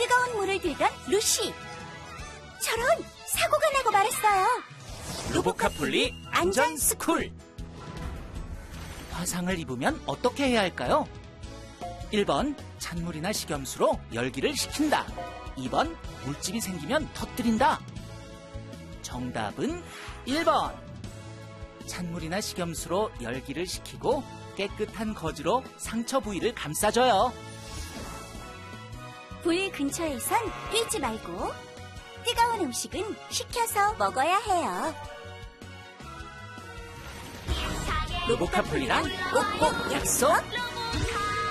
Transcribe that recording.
뜨거운 물을 들던 루시. 저런, 사고가 나고 말았어요. 로보카폴리 안전스쿨. 화상을 입으면 어떻게 해야 할까요? 1번, 찬물이나 식염수로 열기를 식힌다. 2번, 물집이 생기면 터뜨린다. 정답은 1번. 찬물이나 식염수로 열기를 식히고 깨끗한 거즈로 상처 부위를 감싸줘요. 불 근처에선 뛰지 말고 뜨거운 음식은 식혀서 먹어야 해요. 로보카폴리랑 꼭꼭 약속!